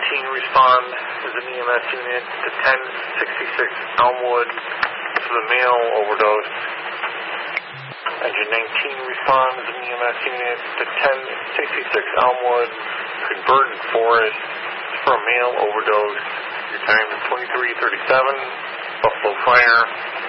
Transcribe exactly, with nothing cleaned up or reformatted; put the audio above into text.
nineteen respond as an E M S unit to ten sixty-six Elmwood for the male overdose. Engine nineteen responds as an E M S unit to ten sixty-six Elmwood, Convergent Forest for a male overdose. Your time is twenty-three thirty-seven, Buffalo Fire.